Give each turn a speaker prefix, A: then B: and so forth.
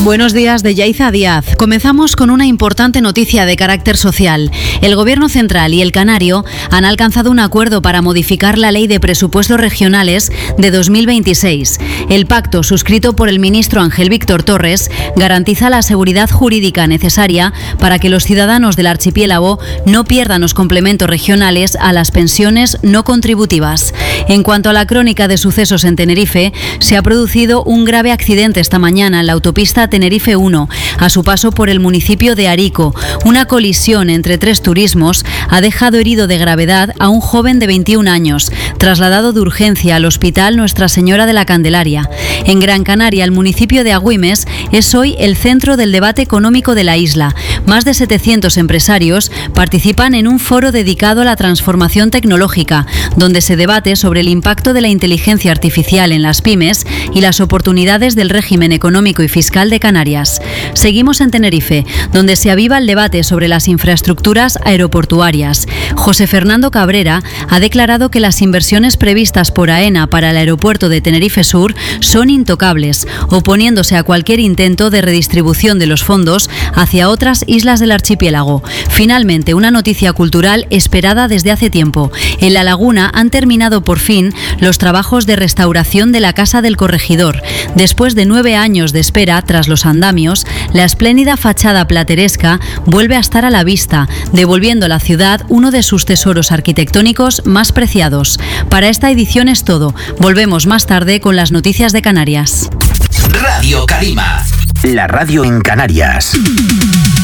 A: Buenos días de Yaiza Díaz. Comenzamos con una importante noticia de carácter social. El Gobierno Central y el Canario han alcanzado un acuerdo para modificar la Ley de Presupuestos Regionales de 2026. El pacto, suscrito por el ministro Ángel Víctor Torres, garantiza la seguridad jurídica necesaria para que los ciudadanos del archipiélago no pierdan los complementos regionales a las pensiones no contributivas. En cuanto a la crónica de sucesos en Tenerife, se ha producido un grave accidente esta mañana en la autopista Tenerife 1, a su paso por el municipio de Arico. Una colisión entre tres turismos ha dejado herido de gravedad a un joven de 21 años, trasladado de urgencia al Hospital Nuestra Señora de la Candelaria. En Gran Canaria, el municipio de Agüimes es hoy el centro del debate económico de la isla. Más de 700 empresarios participan en un foro dedicado a la transformación tecnológica, donde se debate sobre el impacto de la inteligencia artificial en las pymes y las oportunidades del régimen económico y fiscal de Canarias. Seguimos en Tenerife, donde se aviva el debate sobre las infraestructuras aeroportuarias. José Fernando Cabrera ha declarado que las inversiones previstas por AENA para el aeropuerto de Tenerife Sur son intocables, oponiéndose a cualquier intento de redistribución de los fondos hacia otras islas del archipiélago. Finalmente, una noticia cultural esperada desde hace tiempo. En La Laguna han terminado por fin los trabajos de restauración de la Casa del Corregidor. Después de 9 años de espera tras los andamios, la espléndida fachada plateresca vuelve a estar a la vista, devolviendo a la ciudad uno de sus tesoros arquitectónicos más preciados. Para esta edición es todo. Volvemos más tarde con las noticias de Canarias.
B: Radio Calima, la radio en Canarias.